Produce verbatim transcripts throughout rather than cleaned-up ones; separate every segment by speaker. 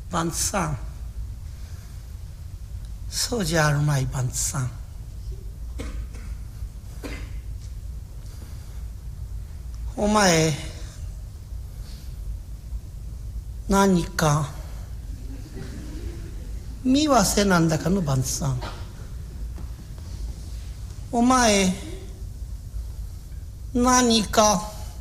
Speaker 1: パンツさん、そうじゃあるまいパンツさん。お前何か見わせなんだかのパンツさん。お前何か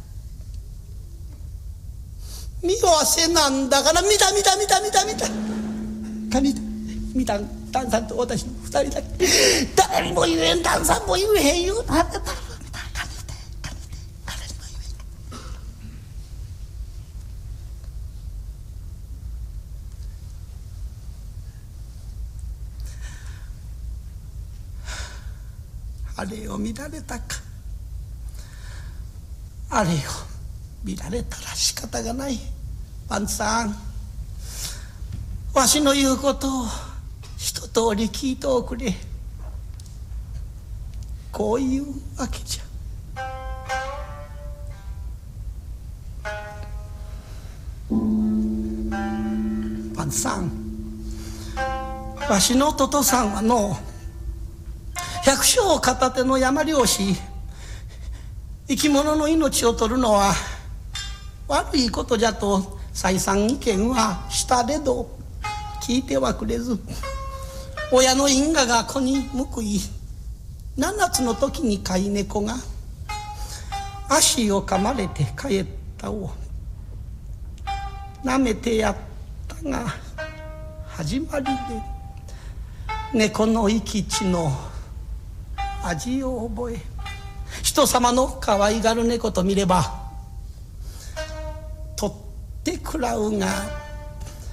Speaker 1: 見わせなんだから見た見た見た見た見た見た見た旦さんと私の二人だけ誰にも言えん旦さんも言えへんよなってた見たか見てか見て誰にも言えんあれよ見られたかあれよ見られたら仕方がない。パンツさんわしの言うことを一通り聞いておくれ。こういうわけじゃ。パンツさんわしの弟さんはの百姓片手の山漁師、生き物の命を取るのは悪いことじゃと再三意見はしたれど聞いてはくれず、親の因果が子に報い七つの時に飼い猫が足を噛まれて帰ったをなめてやったが始まりで猫の生き地の味を覚え、人様の可愛がる猫と見れば取って食らうが